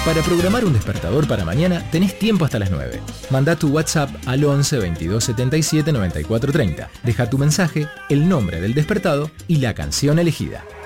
Para programar un despertador para mañana tenés tiempo hasta las 9. Mandá tu WhatsApp al 11 22 77 94 30. Deja tu mensaje, el nombre del despertado y la canción elegida.